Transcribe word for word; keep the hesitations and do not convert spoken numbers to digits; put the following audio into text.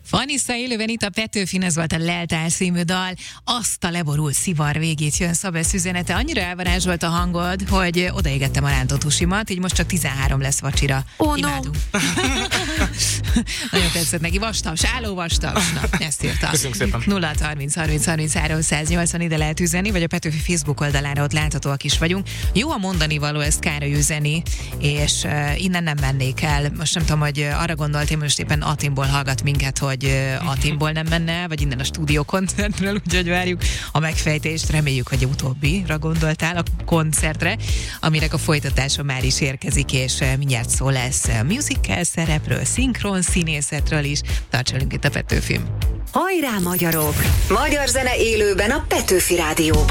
Vanessa élőben itt a Petőfin, ez volt a Leltál című dal. Azt a leborult szivar végét jön Szabesz üzenete. Annyira elvarázsolt a hangod, hogy odaégettem a rántott húsimat, így most csak tizenhárom lesz vacsira. Oh, Imádunk. No. Nagyon tetszett neki. Vastaps, álló vastaps. Na, ezt írta. Köszönjük szépen. nulla harminc harminc harminchárom száznyolcvan ide lehet üzenni, vagy a Petőfi Facebook oldalára, ott láthatóak is vagyunk. Jó a mondani való, ezt Károly üzeni, és uh, innen nem mennék el. Most nem tudom, hogy arra gondolt, én most éppen Atinból hallgat minket, hogy Atinból nem menne el, vagy innen a stúdió koncertről, úgyhogy várjuk a megfejtést. Reméljük, hogy utóbbira gondoltál, a koncertre, aminek a folytatása már is érkezik, és mindjárt szó lesz musical szerepről, szinkron színészetről is. Tartsalunk itt a Petőfin. Hajrá, magyarok! Magyar zene élőben a Petőfi Rádióban.